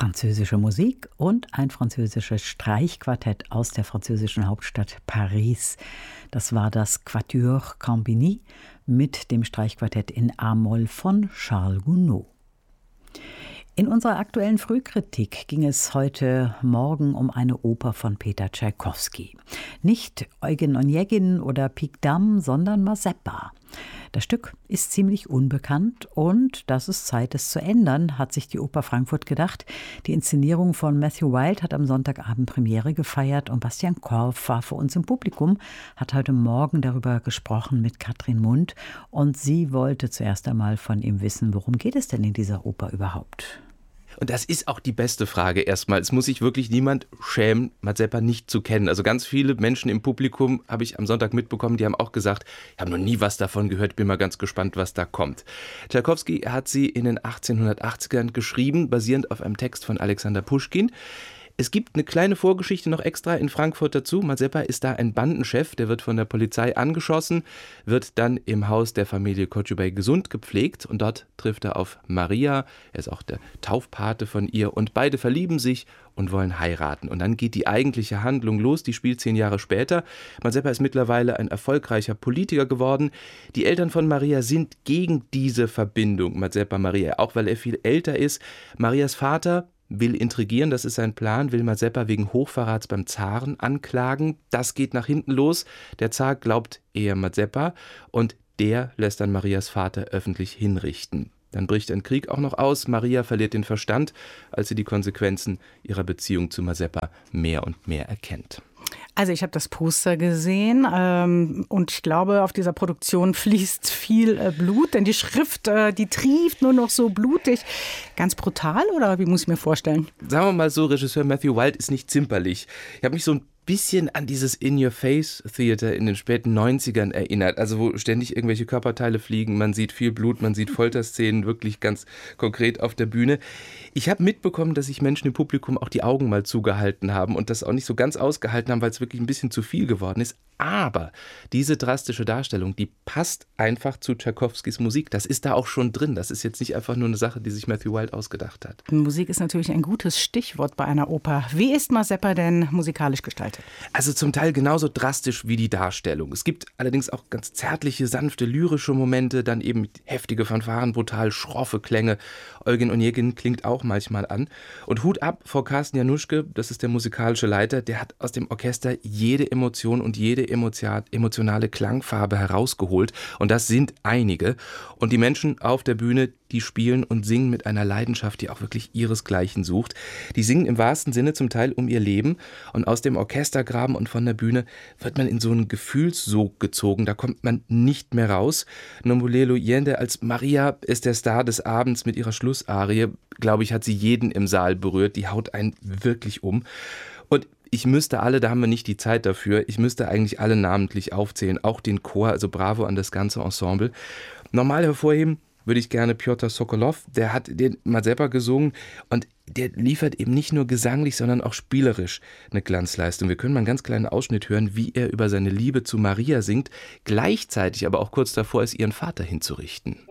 Französische Musik und ein französisches Streichquartett aus der französischen Hauptstadt Paris. Das war das Quatuor Campigny mit dem Streichquartett in A-Moll von Charles Gounod. In unserer aktuellen Frühkritik ging es heute Morgen um eine Oper von Peter Tschaikowski. Nicht Eugen Onegin oder Pique Dame, sondern Mazeppa. Das Stück ist ziemlich unbekannt und das ist Zeit, es zu ändern, hat sich die Oper Frankfurt gedacht. Die Inszenierung von Matthew Wilde hat am Sonntagabend Premiere gefeiert und Bastian Korff war für uns im Publikum, hat heute Morgen darüber gesprochen mit Katrin Mund und sie wollte zuerst einmal von ihm wissen, worum geht es denn in dieser Oper überhaupt? Und das ist auch die beste Frage erstmal. Es muss sich wirklich niemand schämen, Mazeppa nicht zu kennen. Also ganz viele Menschen im Publikum habe ich am Sonntag mitbekommen, die haben auch gesagt, ich habe noch nie was davon gehört, bin mal ganz gespannt, was da kommt. Tschaikowski hat sie in den 1880ern geschrieben, basierend auf einem Text von Alexander Puschkin. Es gibt eine kleine Vorgeschichte noch extra in Frankfurt dazu. Mazeppa ist da ein Bandenchef, der wird von der Polizei angeschossen, wird dann im Haus der Familie Kochubey gesund gepflegt und dort trifft er auf Maria, er ist auch der Taufpate von ihr und beide verlieben sich und wollen heiraten. Und dann geht die eigentliche Handlung los, die spielt 10 Jahre später. Mazeppa ist mittlerweile ein erfolgreicher Politiker geworden. Die Eltern von Maria sind gegen diese Verbindung, Mazeppa-Maria, auch weil er viel älter ist. Marias Vater will intrigieren, das ist sein Plan, will Mazeppa wegen Hochverrats beim Zaren anklagen. Das geht nach hinten los. Der Zar glaubt eher Mazeppa und der lässt dann Marias Vater öffentlich hinrichten. Dann bricht ein Krieg auch noch aus. Maria verliert den Verstand, als sie die Konsequenzen ihrer Beziehung zu Mazeppa mehr und mehr erkennt. Also ich habe das Poster gesehen und ich glaube, auf dieser Produktion fließt viel Blut, denn die Schrift, die trieft nur noch so blutig. Ganz brutal oder wie muss ich mir vorstellen? Sagen wir mal so, Regisseur Matthew Wilde ist nicht zimperlich. Ich habe mich so ein bisschen an dieses In-Your-Face-Theater in den späten 90ern erinnert, also wo ständig irgendwelche Körperteile fliegen, man sieht viel Blut, man sieht Folterszenen wirklich ganz konkret auf der Bühne. Ich habe mitbekommen, dass sich Menschen im Publikum auch die Augen mal zugehalten haben und das auch nicht so ganz ausgehalten haben, weil es wirklich ein bisschen zu viel geworden ist. Aber diese drastische Darstellung, die passt einfach zu Tschaikowskis Musik. Das ist da auch schon drin. Das ist jetzt nicht einfach nur eine Sache, die sich Matthew Wilde ausgedacht hat. Musik ist natürlich ein gutes Stichwort bei einer Oper. Wie ist Mazeppa denn musikalisch gestaltet? Also zum Teil genauso drastisch wie die Darstellung. Es gibt allerdings auch ganz zärtliche, sanfte, lyrische Momente, dann eben heftige Fanfaren, brutal schroffe Klänge. Eugen Onegin klingt auch manchmal an. Und Hut ab vor Carsten Januschke, das ist der musikalische Leiter, der hat aus dem Orchester jede Emotion und jede emotionale Klangfarbe herausgeholt. Und das sind einige. Und die Menschen auf der Bühne, die spielen und singen mit einer Leidenschaft, die auch wirklich ihresgleichen sucht. Die singen im wahrsten Sinne zum Teil um ihr Leben. Und aus dem Orchestergraben und von der Bühne wird man in so einen Gefühlssog gezogen. Da kommt man nicht mehr raus. Nombulelo Yende als Maria ist der Star des Abends mit ihrer Schlussarie. Glaube ich, hat sie jeden im Saal berührt. Die haut einen wirklich um. Und ich müsste alle, da haben wir nicht die Zeit dafür, ich müsste eigentlich alle namentlich aufzählen, auch den Chor, also bravo an das ganze Ensemble. Normal hervorheben würde ich gerne Pjotr Sokolov, der hat den Mazeppa gesungen und der liefert eben nicht nur gesanglich, sondern auch spielerisch eine Glanzleistung. Wir können mal einen ganz kleinen Ausschnitt hören, wie er über seine Liebe zu Maria singt, gleichzeitig aber auch kurz davor ist, ihren Vater hinzurichten.